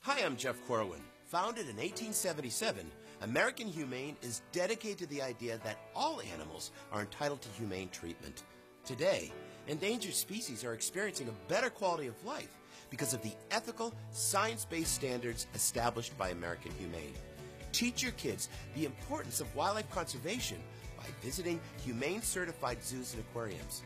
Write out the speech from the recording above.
Hi, I'm Jeff Corwin. Founded in 1877, American Humane is dedicated to the idea that all animals are entitled to humane treatment. Today, endangered species are experiencing a better quality of life because of the ethical, science-based standards established by American Humane. Teach your kids the importance of wildlife conservation by visiting humane-certified zoos and aquariums.